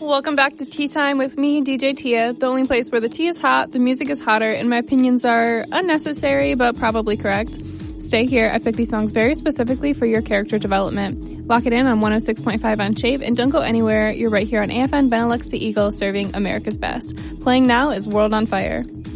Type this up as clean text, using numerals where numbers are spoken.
Welcome back to Tea Time with me, DJ Tia, the only place where the tea is hot, the music is hotter, and my opinions are unnecessary but probably correct. Stay here. I picked these songs very specifically for your character development. Lock it in on 106.5 on Shave, and don't go anywhere. You're right here on AFN Benelux the Eagle, serving America's best. Playing now is World on Fire.